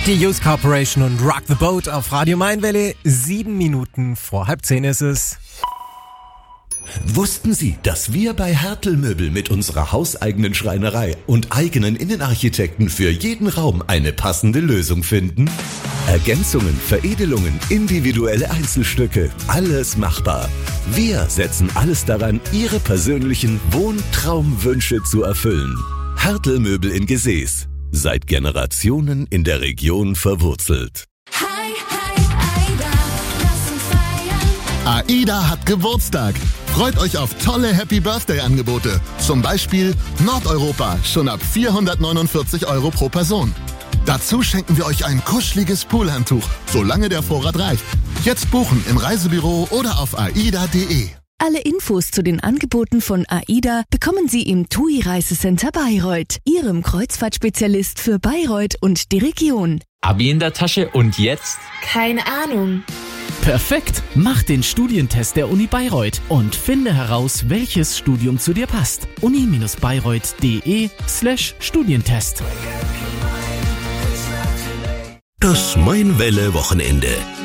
Die Used Corporation und Rock the Boat auf Radio Mainwelle. 7 Minuten vor 9:30 ist es. Wussten Sie, dass wir bei Hertel Möbel mit unserer hauseigenen Schreinerei und eigenen Innenarchitekten für jeden Raum eine passende Lösung finden? Ergänzungen, Veredelungen, individuelle Einzelstücke, alles machbar. Wir setzen alles daran, Ihre persönlichen Wohntraumwünsche zu erfüllen. Hertel Möbel in Gesäß. Seit Generationen in der Region verwurzelt. AIDA hat Geburtstag. Freut euch auf tolle Happy-Birthday-Angebote. Zum Beispiel Nordeuropa, schon ab 449 € pro Person. Dazu schenken wir euch ein kuscheliges Poolhandtuch, solange der Vorrat reicht. Jetzt buchen im Reisebüro oder auf aida.de. Alle Infos zu den Angeboten von AIDA bekommen Sie im TUI Reisecenter Bayreuth, Ihrem Kreuzfahrtspezialist für Bayreuth und die Region. Abi in der Tasche und jetzt? Keine Ahnung. Perfekt! Mach den Studientest der Uni Bayreuth und finde heraus, welches Studium zu dir passt. uni-bayreuth.de/Studientest. Das Mainwelle Wochenende.